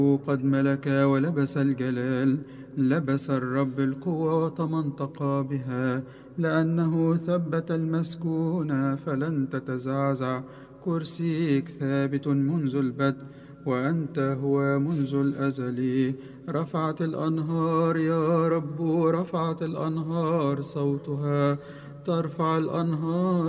قد ملك ولبس الجلال، لبس الرب القوة وتمنطق بها، لأنه ثبت المسكون فلن تتزعزع. كرسيك ثابت منذ البدء، وأنت هو منذ الأزل. رفعت الأنهار يا رب، رفعت الأنهار صوتها، ترفع الأنهار